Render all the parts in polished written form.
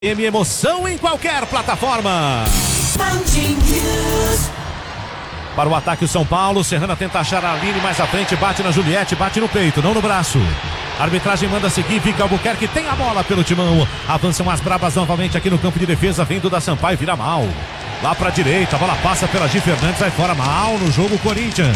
Emoção em qualquer plataforma. Para o ataque o São Paulo, Serrana tenta achar a Aline mais à frente, bate na Juliette, bate no peito, não no braço. A arbitragem manda seguir, Vicky Albuquerque tem a bola pelo timão. Avançam as brabas novamente aqui no campo de defesa, vem Duda Sampaio, vira mal. Lá para a direita, a bola passa pela Gi Fernandes, vai fora mal no jogo Corinthians.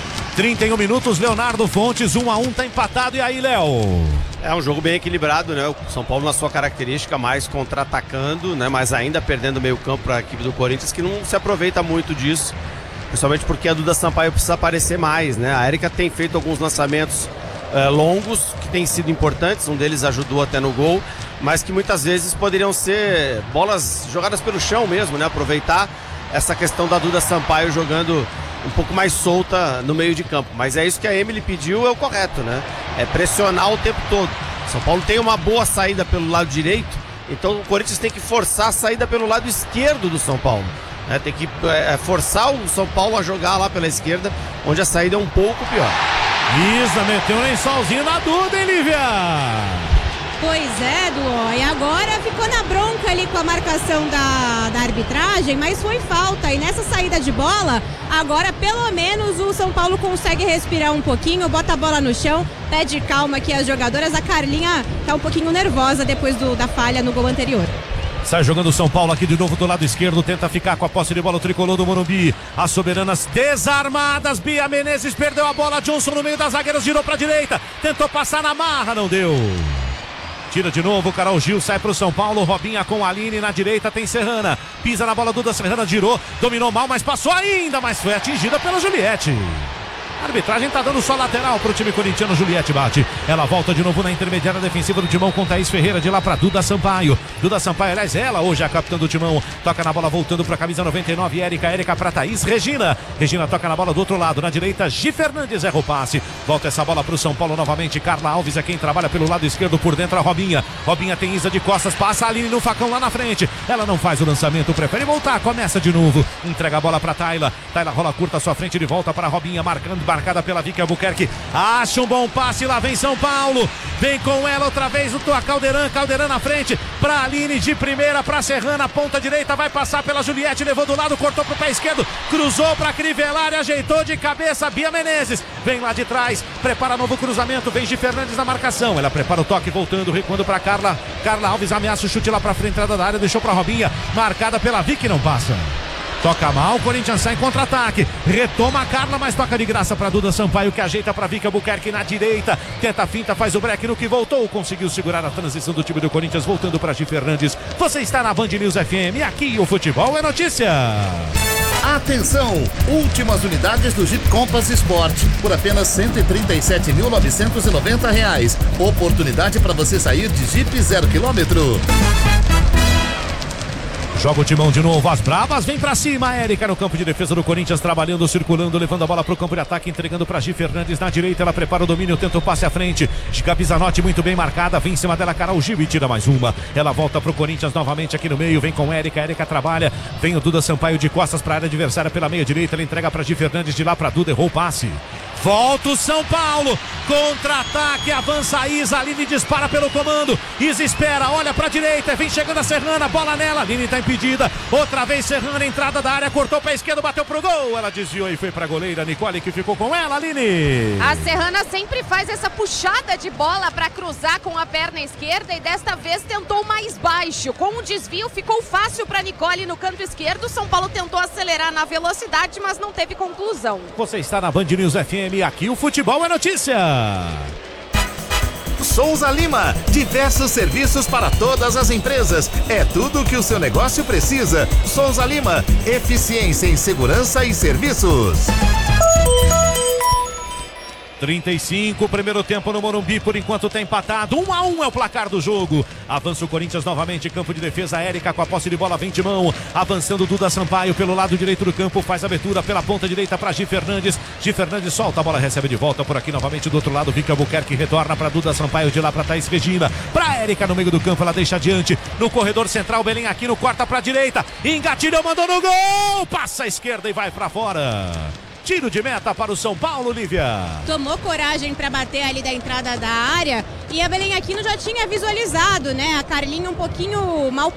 31 minutos, Leonardo Fontes, 1-1, tá empatado, e aí, Léo? É um jogo bem equilibrado, né? O São Paulo na sua característica, mais contra-atacando, né? Mas ainda perdendo meio campo para a equipe do Corinthians, que não se aproveita muito disso, principalmente porque a Duda Sampaio precisa aparecer mais, né? A Érica tem feito alguns lançamentos longos, que têm sido importantes, um deles ajudou até no gol, mas que muitas vezes poderiam ser bolas jogadas pelo chão mesmo, né? Aproveitar essa questão da Duda Sampaio jogando um pouco mais solta no meio de campo, mas é isso que a Emily pediu, é o correto, né? É pressionar o tempo todo. São Paulo tem uma boa saída pelo lado direito, então o Corinthians tem que forçar a saída pelo lado esquerdo do São Paulo, né? Tem que forçar o São Paulo a jogar lá pela esquerda, onde a saída é um pouco pior. Isa meteu um lençolzinho na Duda, hein, Lívia? Pois é, Duó, e agora ficou na bronca ali com a marcação da arbitragem, mas foi falta, e nessa saída de bola, agora pelo menos o São Paulo consegue respirar um pouquinho, bota a bola no chão, pede calma aqui as jogadoras. A Carlinha tá um pouquinho nervosa depois da falha no gol anterior. Sai jogando o São Paulo aqui de novo do lado esquerdo, tenta ficar com a posse de bola o tricolor do Morumbi. As soberanas desarmadas, Bia Menezes perdeu a bola, Johnson no meio das zagueiras, girou pra direita, tentou passar na marra, não deu. Tira de novo, Carol Gil sai pro São Paulo, Robinha com a Aline, na direita tem Serrana, pisa na bola, Duda Serrana girou, dominou mal, mas passou ainda, mas foi atingida pela Juliette. A arbitragem tá dando só lateral pro time corintiano, Juliette bate. Ela volta de novo na intermediária defensiva do Timão com Thaís Ferreira, de lá pra Duda Sampaio. Duda Sampaio, aliás, ela hoje é a capitã do Timão. Toca na bola voltando pra camisa 99, Érica pra Thaís, Regina toca na bola do outro lado, na direita, Gi Fernandes erra o passe. Volta essa bola pro São Paulo novamente, Carla Alves é quem trabalha pelo lado esquerdo, por dentro a Robinha. Robinha tem Isa de costas, passa a Aline no facão lá na frente. Ela não faz o lançamento, prefere voltar, começa de novo. Entrega a bola pra Tayla. Tayla rola curta à sua frente, de volta para a Robinha, marcada pela Vicky Albuquerque, acha um bom passe, lá vem São Paulo, vem com ela outra vez o Caldeirão na frente, pra Aline de primeira, pra Serrana, ponta direita, vai passar pela Juliette, levou do lado, cortou pro pé esquerdo, cruzou pra Crivellari, ajeitou de cabeça, Bia Menezes, vem lá de trás, prepara novo cruzamento, vem Gi Fernandes na marcação, ela prepara o toque, voltando, recuando pra Carla Alves, ameaça o chute lá pra frente, entrada da área, deixou pra Robinha, marcada pela Vicky, não passa. Toca mal, o Corinthians sai em contra-ataque. Retoma a Carla, mas toca de graça para Duda Sampaio, que ajeita para Vicky Albuquerque na direita. Tenta a finta, faz o break no que voltou. Conseguiu segurar a transição do time do Corinthians, voltando para Gi Fernandes. Você está na Band News FM, aqui o futebol é notícia. Atenção! Últimas unidades do Jeep Compass Sport por apenas R$ 137.990. Oportunidade para você sair de Jeep 0 km. Joga o Timão de novo, as bravas, vem pra cima, Érica no campo de defesa do Corinthians, trabalhando, circulando, levando a bola pro campo de ataque, entregando pra Gi Fernandes na direita, ela prepara o domínio, tenta o passe à frente, Giga Pisanotti muito bem marcada, vem em cima dela, Carol Gil e tira mais uma, ela volta pro Corinthians novamente aqui no meio, vem com Érica trabalha, vem o Duda Sampaio de costas pra área adversária pela meia direita, ela entrega pra Gi Fernandes, de lá pra Duda, errou o passe. Volta o São Paulo, contra-ataque, avança a Isa, Aline dispara pelo comando, Isa espera, olha pra direita, vem chegando a Serrana, bola nela, Aline tá impedida, outra vez Serrana, entrada da área, cortou pra esquerda, bateu pro gol, ela desviou e foi pra goleira Nicole, que ficou com ela, Aline. A Serrana sempre faz essa puxada de bola pra cruzar com a perna esquerda e desta vez tentou mais baixo, com o desvio ficou fácil pra Nicole no canto esquerdo, São Paulo tentou acelerar na velocidade, mas não teve conclusão. Você está na Band News FM, aqui o futebol é notícia. Souza Lima, diversos serviços para todas as empresas. É tudo o que o seu negócio precisa. Souza Lima, eficiência em segurança e serviços. 35, primeiro tempo no Morumbi, por enquanto tá empatado, 1-1 é o placar do jogo. Avança o Corinthians novamente, campo de defesa, Érica com a posse de bola, vem Timão, avançando Duda Sampaio pelo lado direito do campo, faz abertura pela ponta direita para Gi Fernandes solta a bola, recebe de volta por aqui novamente do outro lado, Vicky Albuquerque retorna para Duda Sampaio, de lá para Thaís Regina, para Érica no meio do campo, ela deixa adiante, no corredor central, Belém Aquino corta para direita, engatilhou, mandou no gol, passa a esquerda e vai para fora. Tiro de meta para o São Paulo, Lívia. Tomou coragem para bater ali da entrada da área e a Belém Aquino já tinha visualizado, né? A Carlinha um pouquinho mal